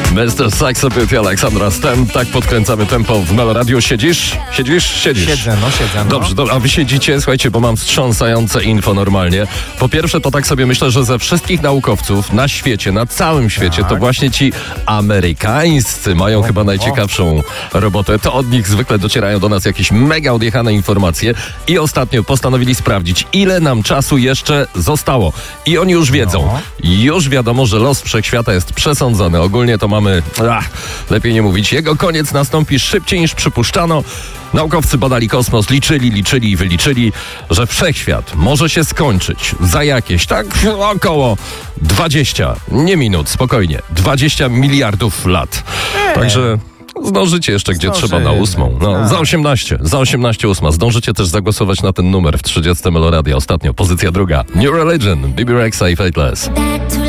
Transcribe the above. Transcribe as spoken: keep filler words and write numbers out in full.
mister Saxopity, Aleksandra Stem. Tak podkręcamy tempo w Meloradiu. Siedzisz? Siedzisz? Siedzisz. Siedzę, no siedzę. No. Dobrze, do, a wy siedzicie? Słuchajcie, bo mam wstrząsające info normalnie. Po pierwsze, to tak sobie myślę, że ze wszystkich naukowców na świecie, na całym świecie, Tak. to właśnie ci amerykańscy mają O, chyba o. najciekawszą robotę. To od nich zwykle docierają do nas jakieś mega odjechane informacje i ostatnio postanowili sprawdzić, ile nam czasu jeszcze zostało. I oni już wiedzą. No. Już wiadomo, że los wszechświata jest przesądzony. Ogólnie to mamy, ach, lepiej nie mówić, jego koniec nastąpi szybciej niż przypuszczano. Naukowcy badali kosmos, liczyli, liczyli i wyliczyli, że wszechświat może się skończyć za jakieś, tak około dwadzieścia, nie minut, spokojnie, dwadzieścia miliardów lat. Także zdążycie jeszcze, gdzie Zdążymy. trzeba, na ósmą. No, Tak. za osiemnaście, za osiemnaście ósma. Zdążycie też zagłosować na ten numer w trzydziestym Meloradia. Ostatnio, pozycja druga. New Religion, B B Rexa i Fateless.